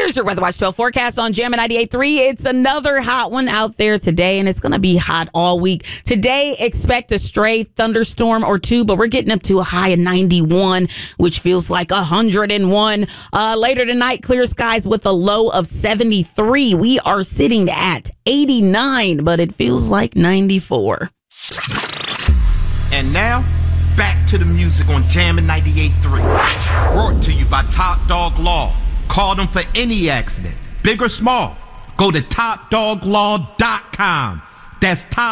Here's your Weather Watch 12 forecast on Jammin' 98.3. It's another hot one out there today, and it's going to be hot all week. Today, expect a stray thunderstorm or two, but we're getting up to a high of 91, which feels like 101. Later tonight, clear skies with a low of 73. We are sitting at 89, but it feels like 94. And now, back to the music on Jammin' 98.3. Brought to you by Top Dog Law. Call them for any accident, big or small. Go to topdoglaw.com. That's top